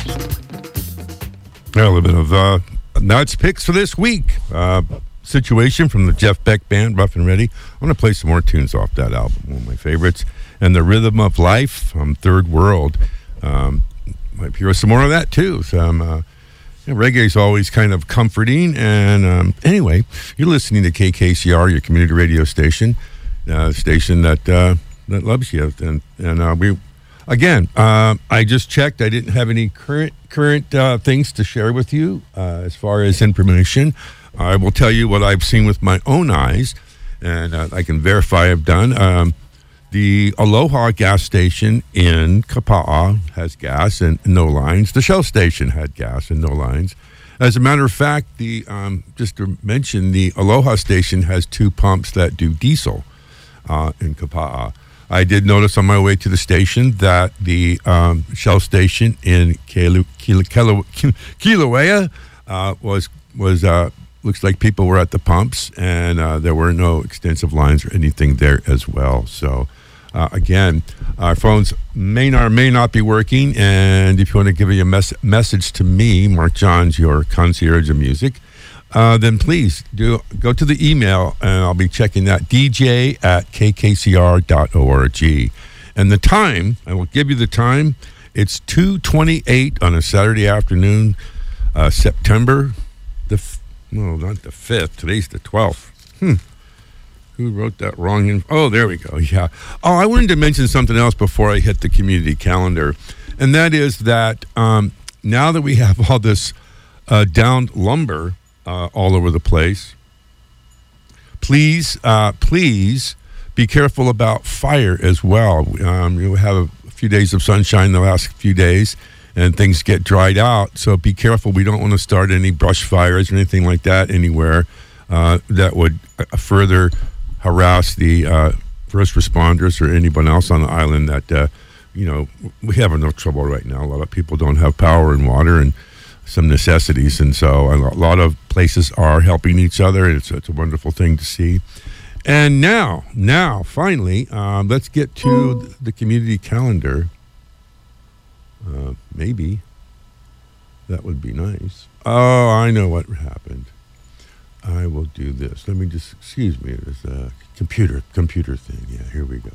A little bit of Nuts picks for this week. Situation from the Jeff Beck Band, Rough and Ready. I want to play some more tunes off that album, one of my favorites. And The Rhythm of Life from Third World. Might hear some more of that, too. Reggae is always kind of comforting. And anyway, you're listening to KKCR, your community radio station, station that loves you. And we... Again, I just checked. I didn't have any current things to share with you as far as information. I will tell you what I've seen with my own eyes, and I can verify I've done. The Aloha gas station in Kapa'a has gas and no lines. The Shell station had gas and no lines. As a matter of fact, just to mention, the Aloha station has 2 pumps that do diesel in Kapa'a. I did notice on my way to the station that the Shell station in Kilauea was looks like people were at the pumps, and there were no extensive lines or anything there as well. So, again, our phones may or may not be working, and if you want to give a message to me, Mark Johns, your concierge of music, then please go to the email, and I'll be checking that, dj@kkcr.org. And the time, I will give you the time, it's 2:28 on a Saturday afternoon, September not the 5th, today's the 12th. Who wrote that wrong? Oh, there we go, yeah. Oh, I wanted to mention something else before I hit the community calendar, and that is that now that we have all this downed lumber all over the place, please be careful about fire as well. You have a few days of sunshine the last few days, and things get dried out, so be careful. We don't want to start any brush fires or anything like that anywhere that would further harass the first responders or anyone else on the island that, we have enough trouble right now. A lot of people don't have power and water and some necessities, and so a lot of places are helping each other. It's a wonderful thing to see. And now, finally, let's get to the community calendar. Maybe that would be nice. Oh, I know what happened. I will do this. Let me just, excuse me, there's a computer thing. Yeah, here we go.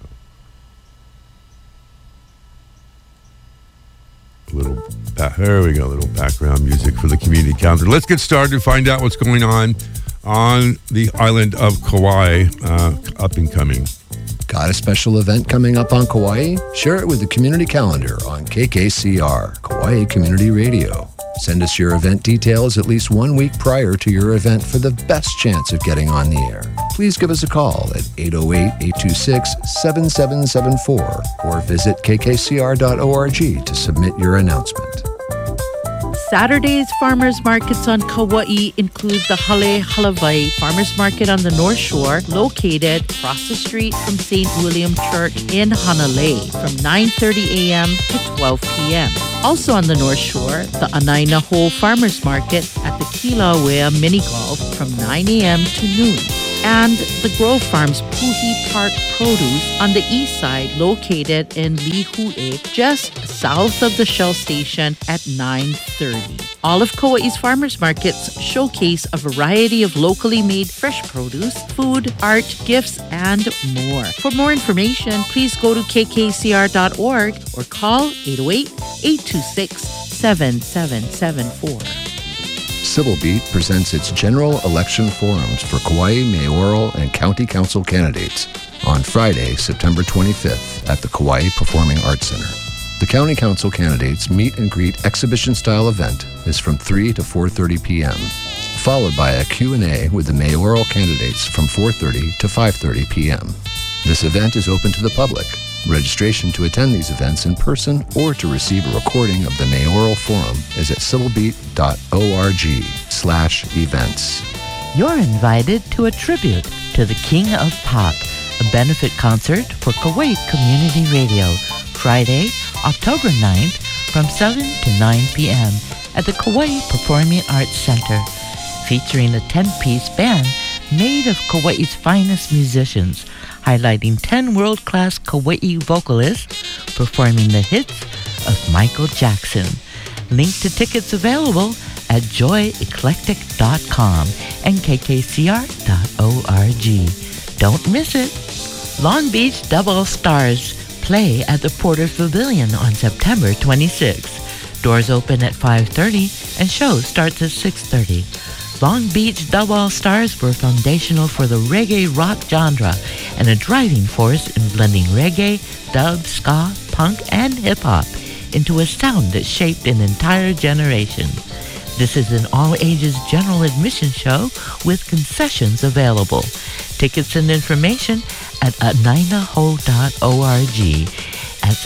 There we go, a little background music for the community calendar. Let's get started and find out what's going on the island of Kauai, up and coming. Got a special event coming up on Kauai? Share it with the community calendar on KKCR, Kauai Community Radio. Send us your event details at least 1 week prior to your event for the best chance of getting on the air. Please give us a call at 808-826-7774 or visit kkcr.org to submit your announcement. Saturday's farmers markets on Kauai include the Hale Halavai Farmers Market on the North Shore, located across the street from St. William Church in Hanalei from 9:30 a.m. to 12 p.m. Also on the North Shore, the Anainaho Farmers Market at the Kilauea Mini Golf from 9 a.m. to noon. And the Grove Farms Puhi Park Produce on the east side, located in Lihue, just south of the Shell Station at 9:30. All of Kauai's farmers markets showcase a variety of locally made fresh produce, food, art, gifts, and more. For more information, please go to kkcr.org or call 808-826-7774. Civil Beat presents its general election forums for Kauai mayoral and county council candidates on Friday, September 25th at the Kauai Performing Arts Center. The county council candidates meet and greet exhibition-style event is from 3 to 4:30 p.m., followed by a Q&A with the mayoral candidates from 4:30 to 5:30 p.m. This event is open to the public. Registration to attend these events in person or to receive a recording of the mayoral forum is at civilbeat.org/events. You're invited to a tribute to the King of Pop, a benefit concert for Kauai Community Radio, Friday, October 9th from 7 to 9 p.m. at the Kauai Performing Arts Center, featuring a 10-piece band made of Kauai's finest musicians, highlighting 10 world-class Kauai vocalists performing the hits of Michael Jackson. Link to tickets available at joyeclectic.com and kkcr.org. Don't miss it. Long Beach Double Stars play at the Porter Pavilion on September 26th. Doors open at 5:30 and show starts at 6:30. Long Beach Double Stars were foundational for the reggae rock genre and a driving force in blending reggae, dub, ska, punk, and hip-hop into a sound that shaped an entire generation. This is an all-ages general admission show with concessions available. Tickets and information at anainahou.org. That's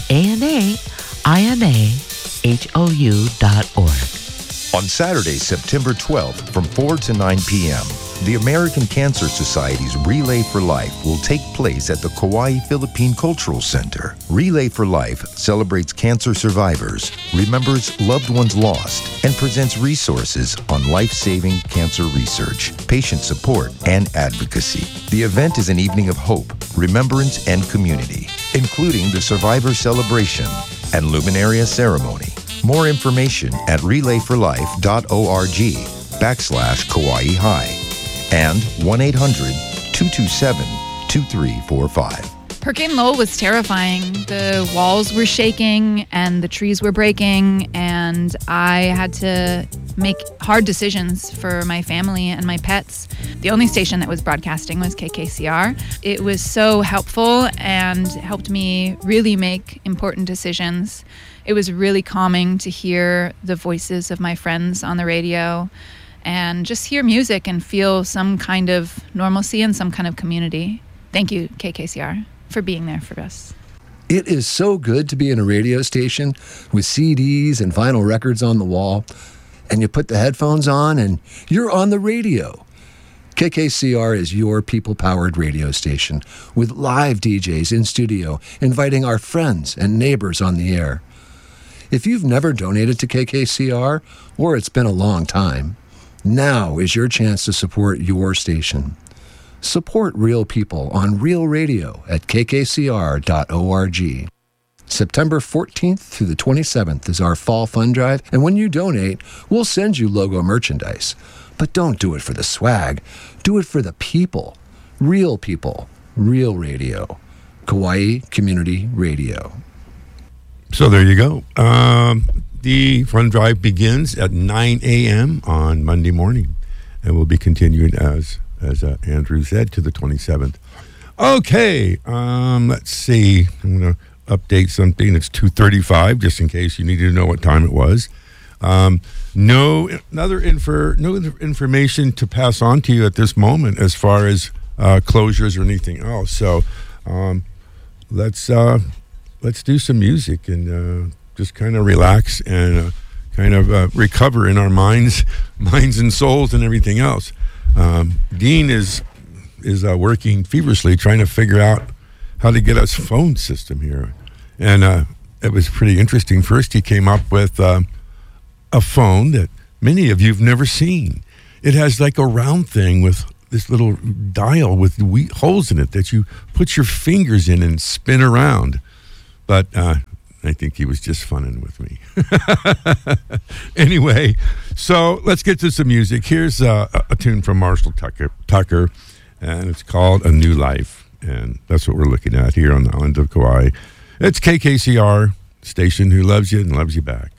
ANAINAHOU.org. On Saturday, September 12th from 4 to 9 p.m., the American Cancer Society's Relay for Life will take place at the Kauai Philippine Cultural Center. Relay for Life celebrates cancer survivors, remembers loved ones lost, and presents resources on life-saving cancer research, patient support, and advocacy. The event is an evening of hope, remembrance, and community, including the Survivor Celebration and Luminaria Ceremony. More information at relayforlife.org/Kauai High and 1-800-227-2345. Hurricane Lowell was terrifying. The walls were shaking and the trees were breaking, and I had to make hard decisions for my family and my pets. The only station that was broadcasting was KKCR. It was so helpful and helped me really make important decisions. It was really calming to hear the voices of my friends on the radio and just hear music and feel some kind of normalcy and some kind of community. Thank you, KKCR, for being there for us. It is so good to be in a radio station with CDs and vinyl records on the wall, and you put the headphones on and you're on the radio. KKCR is your people-powered radio station with live DJs in studio inviting our friends and neighbors on the air. If you've never donated to KKCR, or it's been a long time, now is your chance to support your station. Support real people on Real Radio at kkcr.org. September 14th through the 27th is our fall fund drive, and when you donate, we'll send you logo merchandise. But don't do it for the swag. Do it for the people. Real people. Real Radio. Kauai Community Radio. So there you go. The fund drive begins at 9 a.m. on Monday morning, and will be continuing as Andrew said, to the 27th. Okay, let's see. I'm going to update something. It's 2:35, just in case you needed to know what time it was. No information to pass on to you at this moment as far as closures or anything else. So let's do some music and just kind of relax and kind of recover in our minds and souls and everything else. Dean is working feverishly trying to figure out how to get us phone system here, and it was pretty interesting. First, he came up with a phone that many of you've never seen. It has like a round thing with this little dial with holes in it that you put your fingers in and spin around. But I think he was just funning with me. Anyway, so let's get to some music. Here's a tune from Marshall Tucker, and it's called A New Life. And that's what we're looking at here on the island of Kauai. It's KKCR, station who loves you and loves you back.